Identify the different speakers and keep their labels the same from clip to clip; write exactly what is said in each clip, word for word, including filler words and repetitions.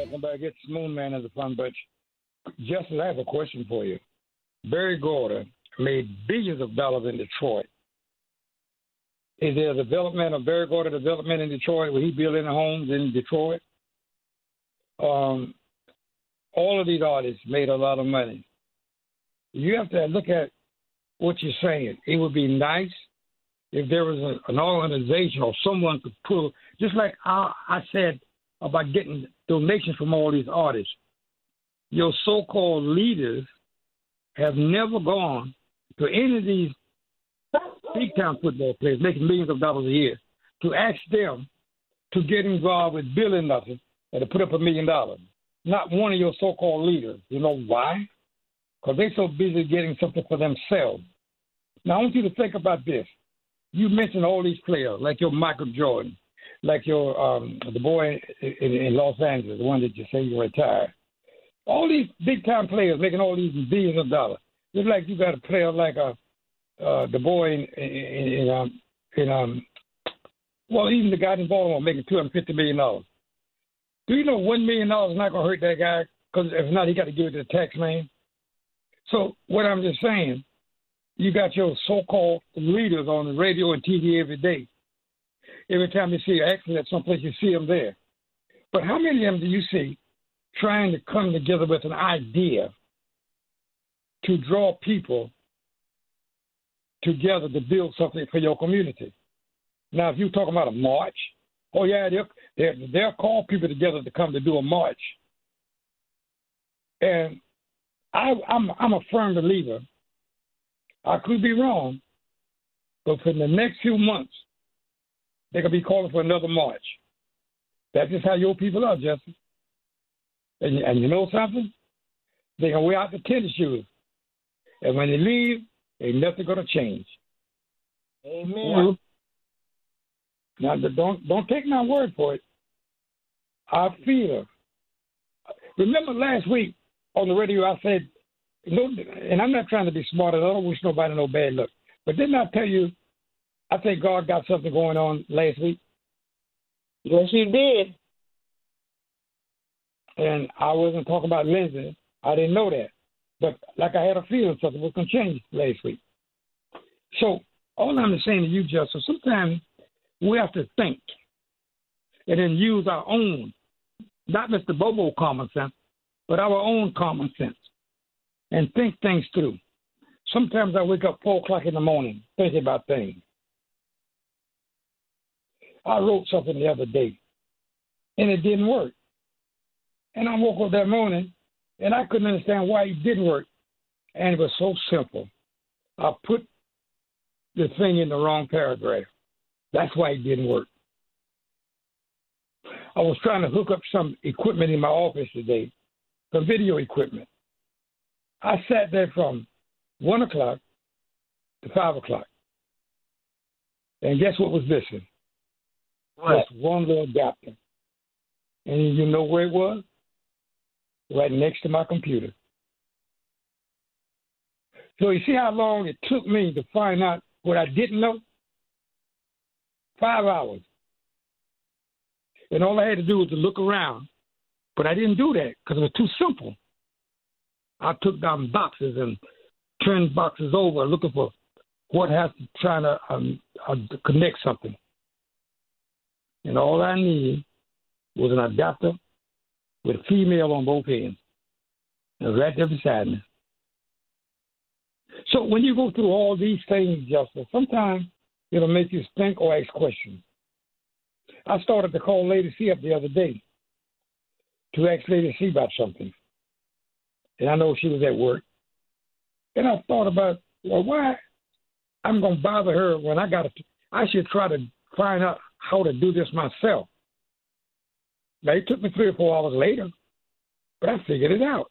Speaker 1: welcome back. It's Moon Man of the Fun Bunch. Justice, I have a question for you. Barry Gorder made billions of dollars in Detroit. Is there a development of Barry Gorder development in Detroit where he building homes in Detroit? Um, all of these artists made a lot of money. You have to look at what you're saying. It would be nice if there was a, an organization or someone could pull, just like I, I said about getting donations from all these artists. Your so-called leaders have never gone to any of these big-time football players making millions of dollars a year to ask them to get involved with building nothing and to put up a million dollars. Not one of your so-called leaders. You know why? Because they're so busy getting something for themselves. Now, I want you to think about this. You mentioned all these players, like your Michael Jordan, like your um, the boy in, in, in Los Angeles, the one that you say you retired. All these big-time players making all these billions of dollars. Just like you got a player like a, uh, the boy in, in, in, um, in um, well, even the guy in Baltimore making two hundred fifty million dollars. Do you know one million dollars is not going to hurt that guy? Because if not, he got to give it to the tax man. So what I'm just saying, you got your so-called leaders on the radio and T V every day. Every time you see an accident someplace, you see them there. But how many of them do you see trying to come together with an idea to draw people together to build something for your community? Now, if you're talking about a march, oh, yeah, they'll, they'll, they'll call people together to come to do a march. And I, I'm, I'm a firm believer. I could be wrong, but for the next few months, they're going to be calling for another march. That's just how your people are, Justin. And, and you know something? They're going to wear out the tennis shoes. And when they leave, ain't nothing going to change.
Speaker 2: Amen.
Speaker 1: Now, don't, don't take my word for it. I feel. Remember last week on the radio I said, no, and I'm not trying to be smart, I don't wish nobody no bad luck. But didn't I tell you, I think God got something going on last week?
Speaker 2: Yes, you did.
Speaker 1: And I wasn't talking about Lindsay. I didn't know that. But like I had a feeling something was going to change last week. So all I'm saying to you, Justin, sometimes we have to think and then use our own, not Mister Bobo common sense, but our own common sense and think things through. Sometimes I wake up four o'clock in the morning thinking about things. I wrote something the other day, and it didn't work. And I woke up that morning, and I couldn't understand why it didn't work. And it was so simple. I put the thing in the wrong paragraph. That's why it didn't work. I was trying to hook up some equipment in my office today, some video equipment. I sat there from one o'clock to five o'clock. And guess what was missing?
Speaker 2: What?
Speaker 1: Just one little adapter. And you know where it was? Right next to my computer. So you see how long it took me to find out what I didn't know? Five hours. And all I had to do was to look around. But I didn't do that because it was too simple. I took down boxes and turned boxes over looking for what has to try to um, uh, connect something. And all I needed was an adapter with a female on both ends. And it was right there beside me. So when you go through all these things, Justin, sometimes it'll make you think or ask questions. I started to call Lady C up the other day to ask Lady C about something. And I know she was at work. And I thought about, well, why I'm going to bother her when I got to, I should try to find out how to do this myself. Now, it took me three or four hours later, but I figured it out.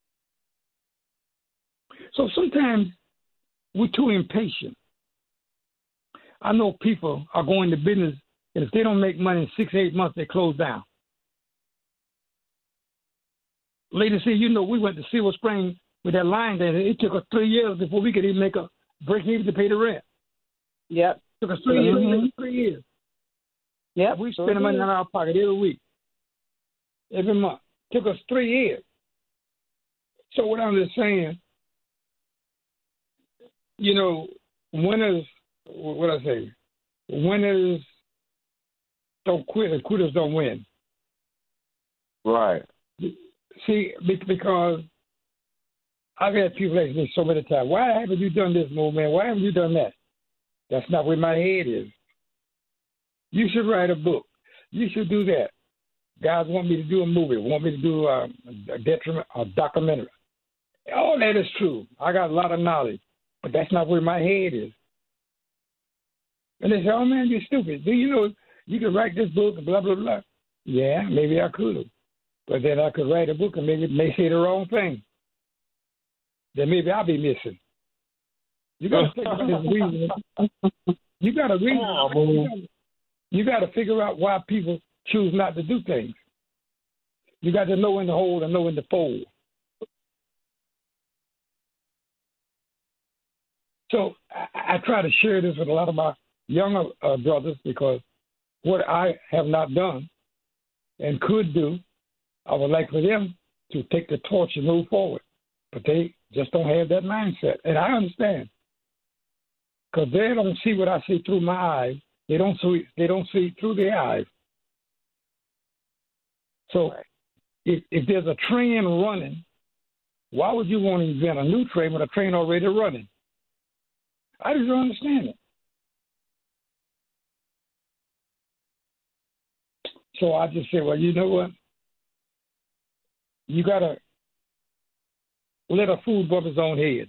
Speaker 1: So sometimes we're too impatient. I know people are going to business, and if they don't make money in six, eight months, they close down. Lady C, you know, we went to Silver Spring with that line there. It took us three years before we could even make a break even to pay the rent.
Speaker 2: Yep.
Speaker 1: It took us three
Speaker 2: mm-hmm.
Speaker 1: years. Three years.
Speaker 2: Yep.
Speaker 1: We spend money in our pocket every week, every month. Took us three years. So what I'm just saying, you know, winners, what I say, winners don't quit and quitters don't win.
Speaker 3: Right.
Speaker 1: See, because I've had people ask me so many times, why haven't you done this movement? Why haven't you done that? That's not where my head is. You should write a book. You should do that. Guys want me to do a movie, want me to do a, a, detriment, a documentary. All that is true. I got a lot of knowledge, but that's not where my head is. And they say, oh, man, you're stupid. Do you know you could write this book and blah, blah, blah? Yeah, maybe I could. But then I could write a book and maybe it may say the wrong thing. Then maybe I'll be missing. You got to think about this reason. You got to reason. You got to figure out why people choose not to do things. You got to know when to hold and know when to fold. So I, I try to share this with a lot of my younger uh, brothers because what I have not done and could do, I would like for them to take the torch and move forward. But they just don't have that mindset. And I understand. Because they don't see what I see through my eyes. They don't see they don't see through their eyes. So if, if there's a train running, why would you want to invent a new train with a train already running? I just don't understand it. So I just say, well, you know what? You got to let a fool above his own head.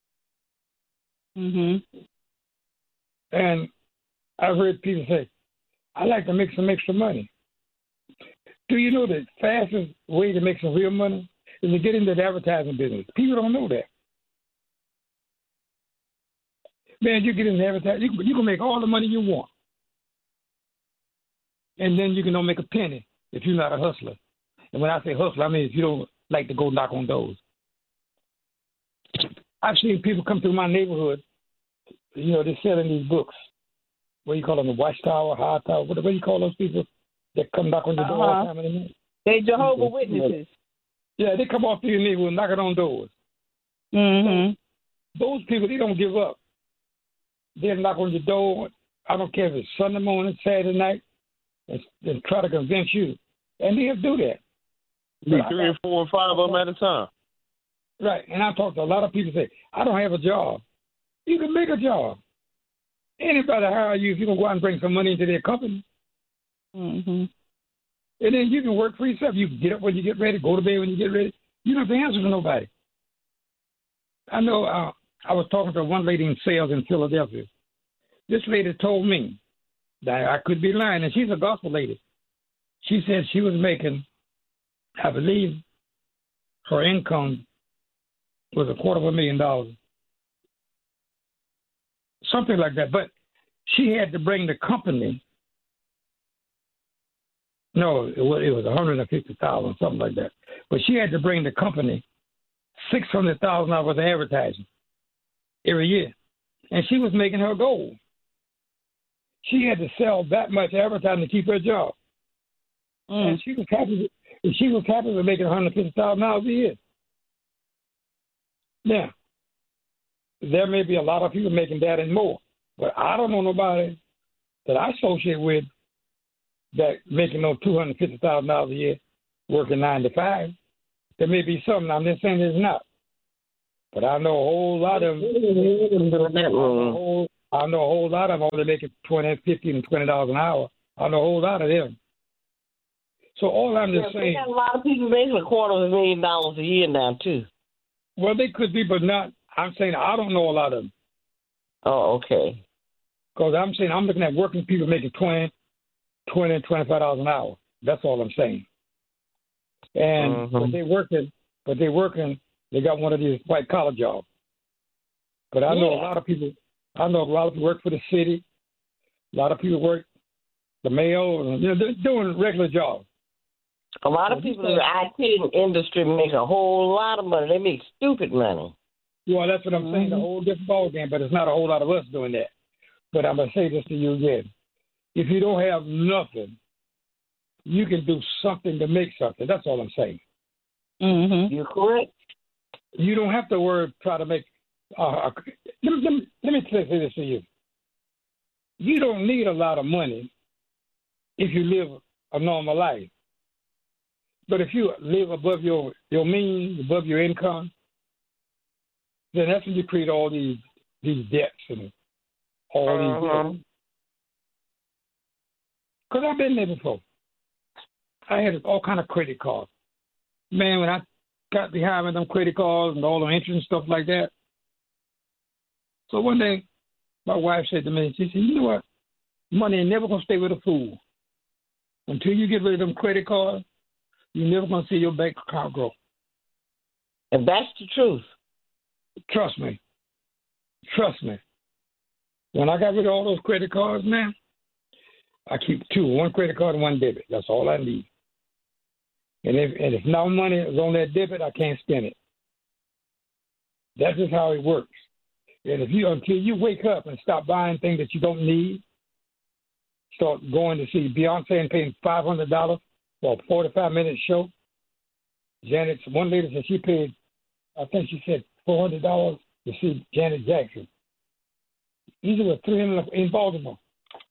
Speaker 2: Mm-hmm.
Speaker 1: And I've heard people say, I like to make some extra money. Do you know the fastest way to make some real money is to get into the advertising business? People don't know that. Man, you get into advertising, you, you can make all the money you want. And then you can don't make a penny if you're not a hustler. And when I say hustler, I mean if you don't like to go knock on doors. I've seen people come through my neighborhood, you know, they're selling these books. What do you call them, the Watchtower, High Tower? What do you call those people that come knock on the door all the time of the night?
Speaker 2: They Jehovah Witnesses.
Speaker 1: Yeah, they come off through your neighborhood knocking on doors.
Speaker 2: Mm-hmm.
Speaker 1: Those people, they don't give up. They'll knock on your door. I don't care if it's Sunday morning, Saturday night, and, and try to convince you. And they'll do that.
Speaker 3: Be three and four and five of them at a time.
Speaker 1: Right. And I talk to a lot of people say, I don't have a job. You can make a job. Anybody hire you if you can go out and bring some money into their company.
Speaker 2: Mm-hmm.
Speaker 1: And then you can work for yourself. You can get up when you get ready, go to bed when you get ready. You don't have to answer to nobody. I know uh, I was talking to one lady in sales in Philadelphia. This lady told me that I could be lying, and she's a gospel lady. She said she was making, I believe, her income was a quarter of a million dollars. Something like that. But she had to bring the company. No, it was, it was one hundred fifty thousand dollars, something like that. But she had to bring the company six hundred thousand dollars worth of advertising every year. And she was making her goal. She had to sell that much advertising to keep her job. Mm. And she was happy. She was happy with making one hundred fifty thousand dollars a year. Now, there may be a lot of people making that and more, but I don't know nobody that I associate with that making no two hundred fifty thousand dollars a year, working nine to five. There may be some. I'm just saying there's not. But I know a whole lot of them. I know a whole, I know a whole lot of them only making twenty, fifteen, and twenty dollars an hour. I know a whole lot of them. So all I'm just
Speaker 2: yeah,
Speaker 1: saying.
Speaker 2: Got a lot of people making a quarter of a million dollars a year now too.
Speaker 1: Well, they could be, but not. I'm saying I don't know a lot of them.
Speaker 2: Oh, okay.
Speaker 1: Because I'm saying I'm looking at working people making twenty, twenty, and twenty-five dollars an hour. That's all I'm saying. And
Speaker 2: mm-hmm.
Speaker 1: but they working, but they working. They got one of these white collar jobs. But I know yeah. a lot of people. I know a lot of people work for the city. A lot of people work the mail. You know, they're doing regular jobs.
Speaker 2: A lot of people in the I T industry make a whole lot of money. They make stupid money.
Speaker 1: Well, that's what I'm mm-hmm. saying. A whole different ball game, but it's not a whole lot of us doing that. But I'm gonna say this to you again: if you don't have nothing, you can do something to make something. That's all I'm saying.
Speaker 2: Mm-hmm. You're correct.
Speaker 1: You don't have to worry, try to make. Uh, let, me, let, me, let me say this to you. You don't need a lot of money if you live a normal life. But if you live above your, your means, above your income, then that's when you create all these these debts and all uh-huh. these. Because I've been there before. I had all kind of credit cards. Man, when I got behind with them credit cards and all the interest and stuff like that. So one day, my wife said to me, she said, you know what? Money ain't never going to stay with a fool. Until you get rid of them credit cards, you're never going to see your bank account grow.
Speaker 2: And that's the truth.
Speaker 1: Trust me. Trust me. When I got rid of all those credit cards, man, I keep two, one credit card and one debit. That's all I need. And if and if no money is on that debit, I can't spend it. That's just how it works. And if you until you wake up and stop buying things that you don't need, start going to see Beyonce and paying five hundred dollars for a forty-five minute show. Janet, one lady said she paid, I think she said four hundred dollars to see Janet Jackson. These were three hundred in Baltimore.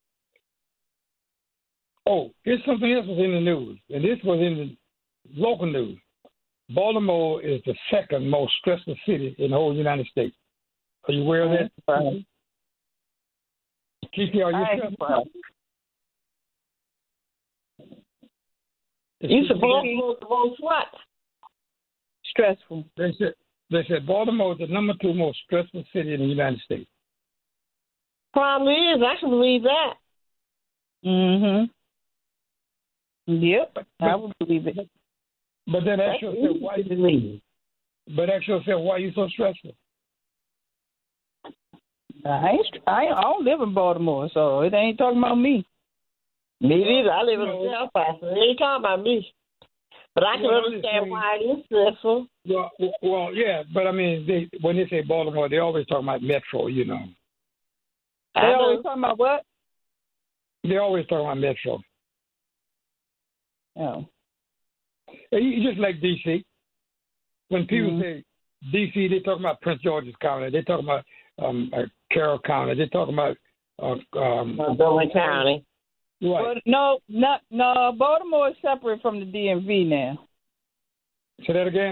Speaker 1: Oh, here's something else was in the news, and this was in the local news. Baltimore is the second most stressful city in the whole United States. Are you aware of that?
Speaker 2: Right.
Speaker 1: Kiki, are you stressed?
Speaker 2: You said Baltimore is the most what? Stressful.
Speaker 1: They said, they said Baltimore is the number two most stressful city in the United States.
Speaker 2: Probably is. I can believe that. Mm-hmm. Yep, but, I would believe it.
Speaker 1: But then ask yourself why you believe. But ask yourself why you so stressful.
Speaker 4: I ain't. I, I don't live in Baltimore, so it ain't talking about me.
Speaker 2: Me neither. I live in the South Side, so it ain't talking about me. But I can well, understand why it is stressful.
Speaker 1: Well, well, yeah, but I mean, they, when they say Baltimore, they always talk about Metro. You know.
Speaker 4: They always talking about what?
Speaker 1: They always talk about Metro.
Speaker 4: Oh.
Speaker 1: You just like D C. When people
Speaker 4: mm-hmm.
Speaker 1: say D C, they talk about Prince George's County. They talk about um, uh, Carroll County. They talk about uh, um,
Speaker 2: Montgomery County.
Speaker 1: Right.
Speaker 4: But no, not no. Baltimore is separate from the D M V now.
Speaker 1: Say that again.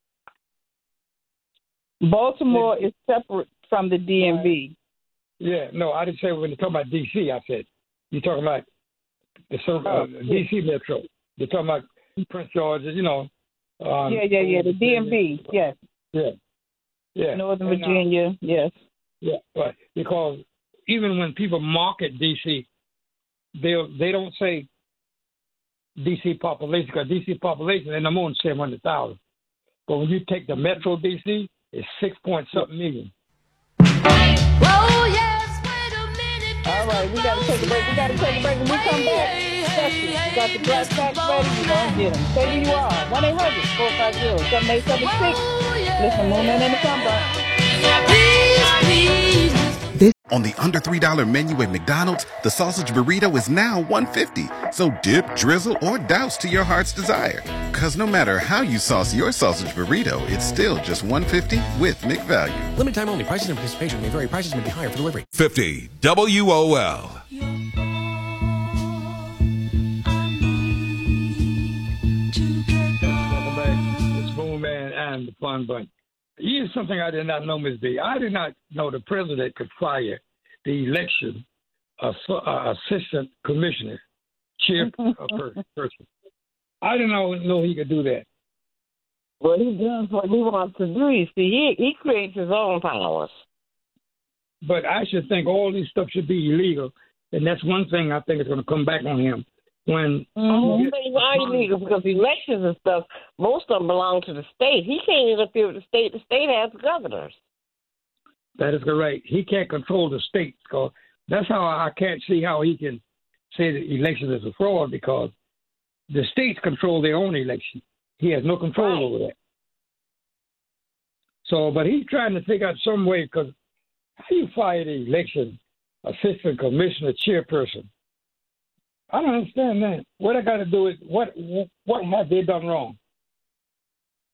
Speaker 4: Baltimore is separate from the D M V.
Speaker 1: Yeah, no, I didn't say when you talk about D C. I said you're talking about the uh, oh, D C yeah. Metro. You're talking about Prince George, you know. Um,
Speaker 4: yeah, yeah, yeah. The D M V, yes.
Speaker 1: Yeah, yeah.
Speaker 4: Northern
Speaker 1: and, uh,
Speaker 4: Virginia, yes.
Speaker 1: Yeah, right. Because even when people market D C, they they don't say D C population because D C population ain't no more than seven hundred thousand. But when you take the Metro D C, it's six point something million.
Speaker 5: Oh yes, wait a minute.
Speaker 4: All right, we gotta take a break. We gotta take a break. When we come back, you got the black facts ready. You gonna get them. Say who you are. One eight hundred four five zero seven eight seven six. Listen, Moon in the comeback.
Speaker 5: Please, please.
Speaker 6: On the under three dollar menu at McDonald's, the sausage burrito is now one fifty. So dip, drizzle, or douse to your heart's desire. Because no matter how you sauce your sausage burrito, it's still just one fifty with McValue.
Speaker 7: Limited time only. Prices and participation may vary. Prices may be higher for delivery.
Speaker 8: fifty W O L.
Speaker 1: It's Moon Man and the Fun Bunch. Here's something I did not know, Miz B. I did not know the president could fire the election of uh, assistant commissioner, chairperson. I didn't know, know he could do that.
Speaker 2: Well, he does what he wants to do. You see, he, he creates his own powers.
Speaker 1: But I should think all these stuff should be illegal, and that's one thing I think is going to come back on him. When
Speaker 2: mm-hmm. Things are illegal because elections and stuff, most of them belong to the state. He can't interfere with the state. The state has governors.
Speaker 1: That is correct. He can't control the state. Because that's how I can't see how he can say the election is a fraud because the states control their own election. He has no control right. over that. So, but he's trying to figure out some way because how do you fire the election assistant commissioner chairperson? I don't understand that. What I got to do is what what have they done wrong?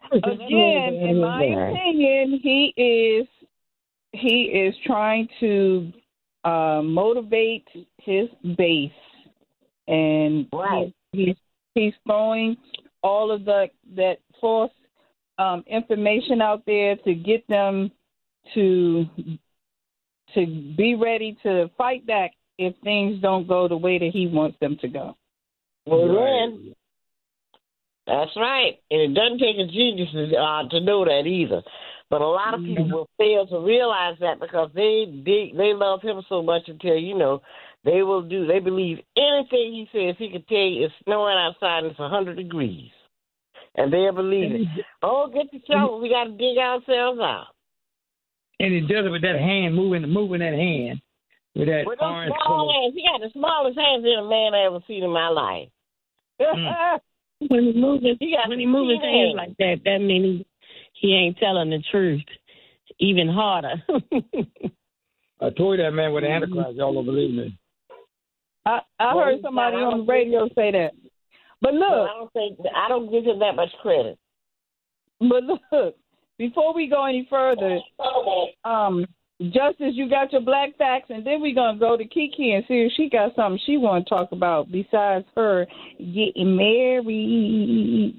Speaker 4: Again, in my opinion, he is he is trying to uh, motivate his base, and
Speaker 2: Right.
Speaker 4: he, he's he's throwing all of the that false um, information out there to get them to to be ready to fight back if things don't go the way that he wants them to go.
Speaker 2: Well, then, that's right. And it doesn't take a genius to, uh, to know that either. But a lot of people will fail to realize that because they, they they love him so much until, you know, they will do, they believe anything he says. He could tell you it's snowing outside and it's one hundred degrees. And they'll believe it. Oh, get the shovel. We got to dig ourselves out.
Speaker 1: And he does it with that hand, moving moving that hand. With that
Speaker 2: With those
Speaker 1: orange
Speaker 2: small
Speaker 1: color.
Speaker 2: hands. He got the smallest hands in a man I ever seen in my life.
Speaker 1: Mm.
Speaker 9: When he moving,
Speaker 2: He got
Speaker 9: when he moving
Speaker 2: big
Speaker 9: hands
Speaker 2: hands.
Speaker 9: like that, that means he, he ain't telling the truth. Even harder.
Speaker 1: I told you that man with the Antichrist, y'all don't believe me.
Speaker 4: I, I heard somebody on the radio say that. But
Speaker 2: So
Speaker 4: look,
Speaker 2: I don't think I don't give him that much credit.
Speaker 4: but look, before we go any further, um, Justice, you got your black facts, and then we're gonna go to Kiki and see if she got something she want to talk about besides her getting married.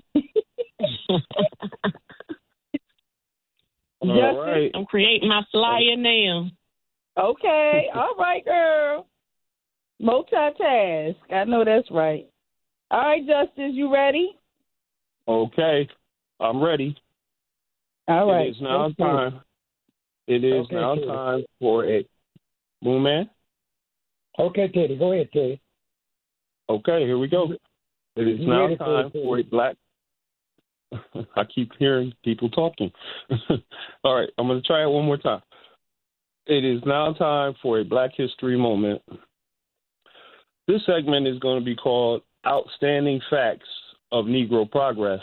Speaker 3: All
Speaker 4: Justice,
Speaker 3: right.
Speaker 9: I'm creating my flyer now.
Speaker 4: okay, all right, girl. Multitask. I know that's right. All right, Justice, you ready?
Speaker 3: Okay. I'm ready.
Speaker 4: All right.
Speaker 3: It is now
Speaker 4: Let's
Speaker 3: time. It is
Speaker 1: Okay,
Speaker 3: now
Speaker 1: Teddy.
Speaker 3: time for a Moon Man.
Speaker 1: Okay, Teddy, go ahead, Teddy.
Speaker 3: Okay, here we go. It is
Speaker 1: You
Speaker 3: now
Speaker 1: ready for
Speaker 3: time
Speaker 1: it, Teddy?
Speaker 3: for a black. I keep hearing people talking. All right, I'm going to try it one more time. It is now time for a Black History Moment. This segment is going to be called Outstanding Facts of Negro Progress.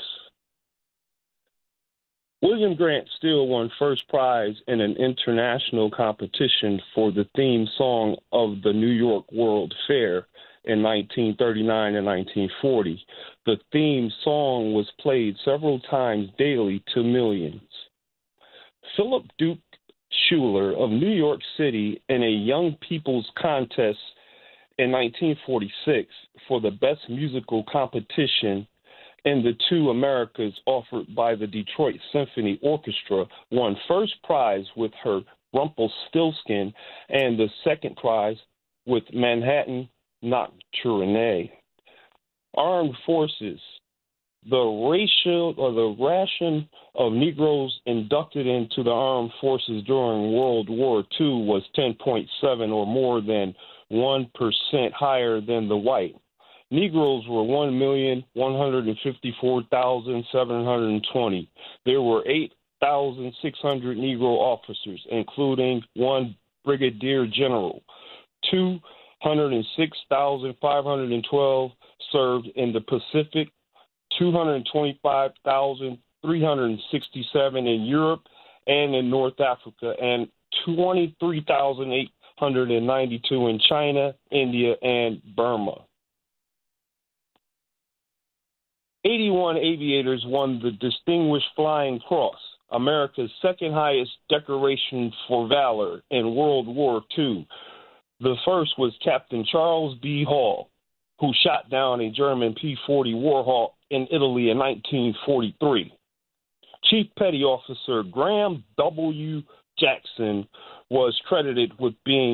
Speaker 3: William Grant Still won first prize in an international competition for the theme song of the New York World Fair in nineteen thirty-nine and nineteen forty. The theme song was played several times daily to millions. Philip Duke Schuler of New York City in a Young People's Contest in nineteen forty-six for the best musical competition in the two Americas offered by the Detroit Symphony Orchestra won first prize with her Rumpelstiltskin and the second prize with Manhattan Nocturne. Armed Forces. The racial or the ration of Negroes inducted into the armed forces during World War Two was ten point seven or more than one percent higher than the white. Negroes were one million one hundred fifty-four thousand seven hundred twenty. There were eight thousand six hundred Negro officers, including one brigadier general. two hundred six thousand five hundred twelve served in the Pacific, two hundred twenty-five thousand three hundred sixty-seven in Europe and in North Africa, and twenty-three thousand eight hundred ninety-two in China, India, and Burma. eighty-one aviators won the Distinguished Flying Cross, America's second highest decoration for valor in World War Two. The first was Captain Charles B. Hall, who shot down a German P forty Warhawk in Italy in nineteen forty-three. Chief Petty Officer Graham W. Jackson was credited with being